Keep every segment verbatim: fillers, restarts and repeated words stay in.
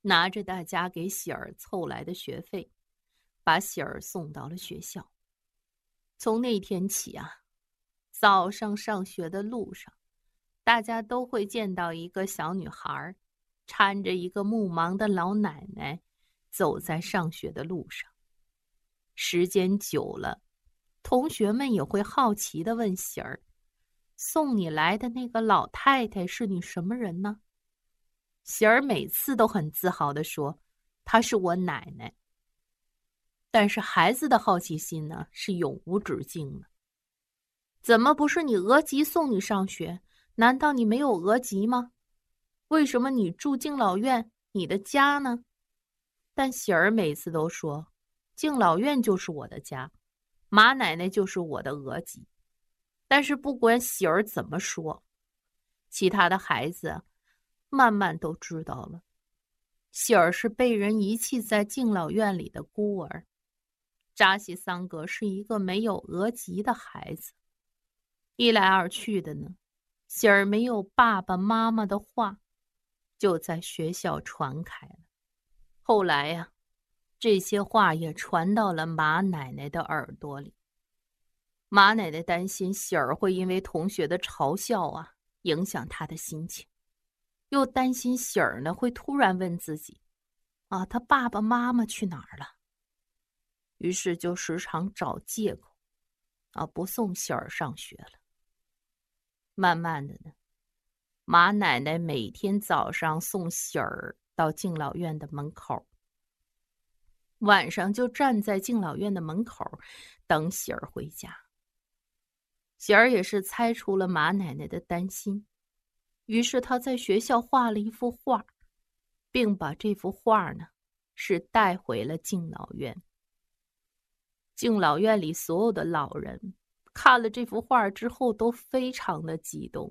拿着大家给喜儿凑来的学费，把喜儿送到了学校。从那天起啊，早上上学的路上，大家都会见到一个小女孩搀着一个目盲的老奶奶走在上学的路上。时间久了，同学们也会好奇地问喜儿，送你来的那个老太太是你什么人呢？喜儿每次都很自豪地说，她是我奶奶。但是孩子的好奇心呢，是永无止境的。怎么不是你额吉送你上学？难道你没有额吉吗？为什么你住敬老院，你的家呢？但喜儿每次都说，敬老院就是我的家，马奶奶就是我的额吉。但是不管喜儿怎么说，其他的孩子慢慢都知道了，喜儿是被人遗弃在敬老院里的孤儿。扎西桑格是一个没有额吉的孩子。一来二去的呢，喜儿没有爸爸妈妈的话，就在学校传开了。后来呀、啊，这些话也传到了马奶奶的耳朵里。马奶奶担心喜儿会因为同学的嘲笑啊，影响她的心情，又担心喜儿呢会突然问自己，啊，她爸爸妈妈去哪儿了？于是就时常找借口，啊，不送喜儿上学了。慢慢的呢，马奶奶每天早上送喜儿到敬老院的门口，晚上就站在敬老院的门口等喜儿回家。喜儿也是猜出了马奶奶的担心，于是她在学校画了一幅画，并把这幅画呢是带回了敬老院。敬老院里所有的老人看了这幅画之后都非常的激动。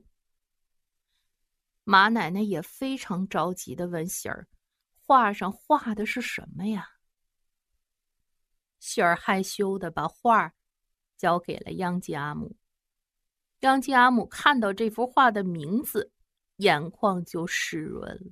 马奶奶也非常着急地问喜儿，画上画的是什么呀？喜儿害羞地把画交给了央吉阿姆。央吉阿姆看到这幅画的名字，眼眶就湿润了。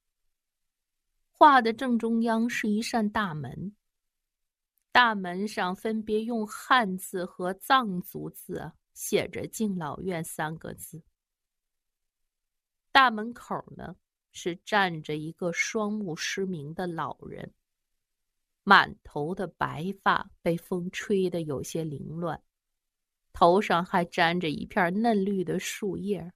画的正中央是一扇大门，大门上分别用汉字和藏族字写着敬老院三个字。大门口呢是站着一个双目失明的老人，满头的白发被风吹得有些凌乱，头上还沾着一片嫩绿的树叶。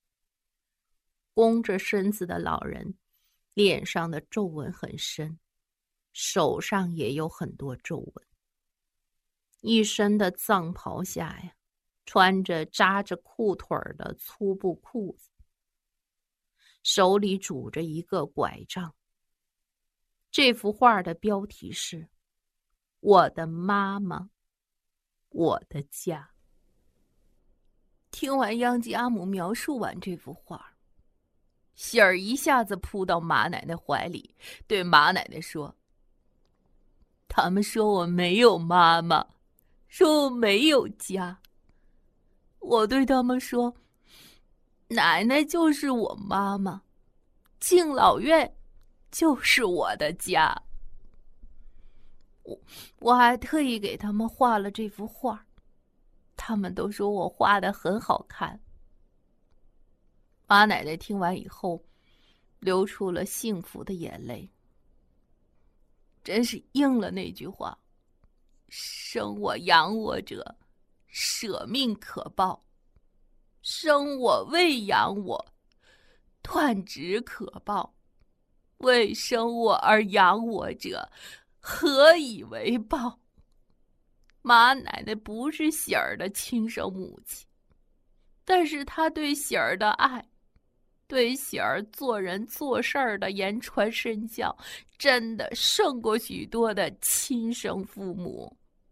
弓着身子的老人脸上的皱纹很深，手上也有很多皱纹。一身的藏袍下呀，穿着扎着裤腿的粗布裤子，手里拄着一个拐杖。这幅画的标题是我的妈妈，我的家。听完央吉阿姆描述完这幅画，喜儿一下子扑到马奶奶怀里，对马奶奶说，他们说我没有妈妈，说我没有家。我对他们说，奶奶就是我妈妈，敬老院就是我的家。我我还特意给他们画了这幅画，他们都说我画得很好看。马奶奶听完以后，流出了幸福的眼泪。真是应了那句话，生我养我者，舍命可报；生我喂养我，断指可报。为生我而养我者，何以为报？马奶奶不是喜儿的亲生母亲，但是她对喜儿的爱，对喜儿做人做事儿的言传身教，真的胜过许多的亲生父母。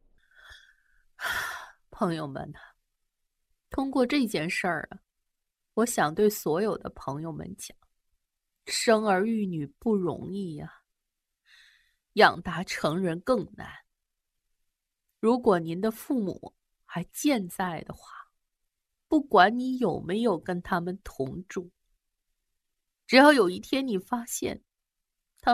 朋友们，通过这件事儿啊，我想对所有的朋友们讲，生儿育女不容易呀、啊，养大成人更难。如果您的父母还健在的话，不管你有没有跟他们同住，只要有一天你发现